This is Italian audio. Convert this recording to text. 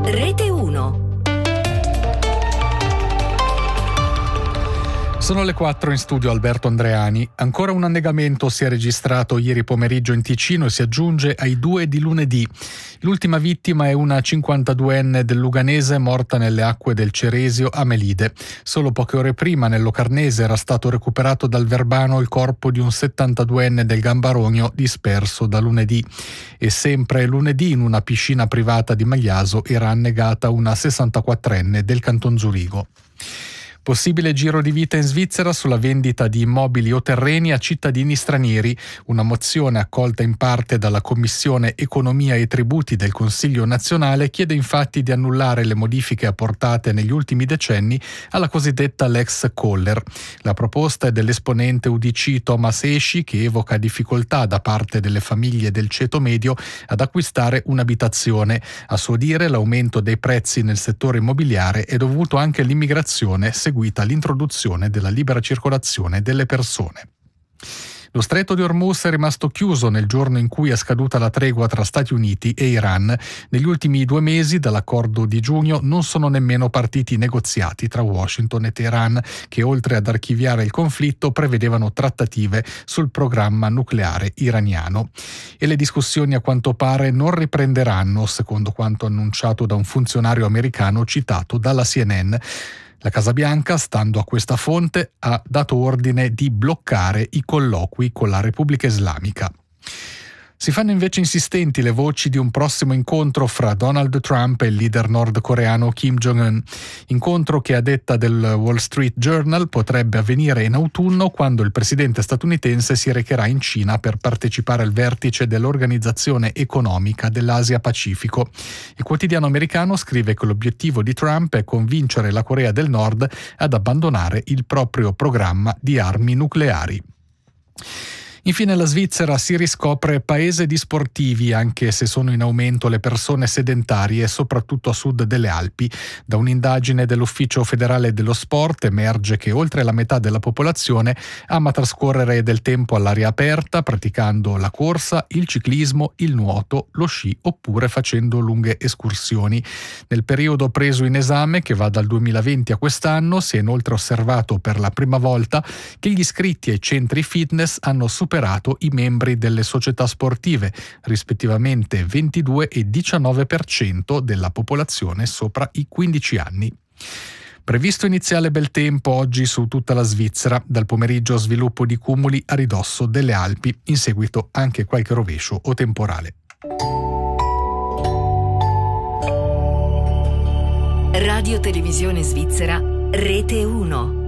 Rete 1. Sono le 4 in studio Alberto Andreani. Ancora un annegamento si è registrato ieri pomeriggio in Ticino e si aggiunge ai 2 di lunedì. L'ultima vittima è una 52enne del Luganese morta nelle acque del Ceresio a Melide. Solo poche ore prima nel Locarnese era stato recuperato dal Verbano il corpo di un 72enne del Gambarogno disperso da lunedì. E sempre lunedì in una piscina privata di Magliaso era annegata una 64enne del Canton Zurigo. Possibile giro di vita in Svizzera sulla vendita di immobili o terreni a cittadini stranieri. Una mozione accolta in parte dalla Commissione Economia e Tributi del Consiglio nazionale chiede infatti di annullare le modifiche apportate negli ultimi decenni alla cosiddetta Lex Koller. La proposta è dell'esponente UDC Thomas Esci, che evoca difficoltà da parte delle famiglie del ceto medio ad acquistare un'abitazione. A suo dire l'aumento dei prezzi nel settore immobiliare è dovuto anche all'immigrazione seguita l'introduzione della libera circolazione delle persone. Lo stretto di Hormuz è rimasto chiuso nel giorno in cui è scaduta la tregua tra Stati Uniti e Iran. Negli ultimi 2 mesi dall'accordo di giugno non sono nemmeno partiti negoziati tra Washington e Teheran, che oltre ad archiviare il conflitto prevedevano trattative sul programma nucleare iraniano. E le discussioni a quanto pare non riprenderanno, secondo quanto annunciato da un funzionario americano citato dalla CNN. La Casa Bianca, stando a questa fonte, ha dato ordine di bloccare i colloqui con la Repubblica Islamica. Si fanno invece insistenti le voci di un prossimo incontro fra Donald Trump e il leader nordcoreano Kim Jong-un. Incontro che, a detta del Wall Street Journal, potrebbe avvenire in autunno, quando il presidente statunitense si recherà in Cina per partecipare al vertice dell'Organizzazione Economica dell'Asia-Pacifico. Il quotidiano americano scrive che l'obiettivo di Trump è convincere la Corea del Nord ad abbandonare il proprio programma di armi nucleari. Infine la Svizzera si riscopre paese di sportivi, anche se sono in aumento le persone sedentarie, soprattutto a sud delle Alpi. Da un'indagine dell'Ufficio federale dello sport emerge che oltre la metà della popolazione ama trascorrere del tempo all'aria aperta, praticando la corsa, il ciclismo, il nuoto, lo sci oppure facendo lunghe escursioni. Nel periodo preso in esame, che va dal 2020 a quest'anno, si è inoltre osservato per la prima volta che gli iscritti ai centri fitness hanno superato i membri delle società sportive, rispettivamente 22 e 19% della popolazione sopra i 15 anni. Previsto iniziale bel tempo oggi su tutta la Svizzera, dal pomeriggio sviluppo di cumuli a ridosso delle Alpi, in seguito anche qualche rovescio o temporale. Radio Televisione Svizzera, Rete 1.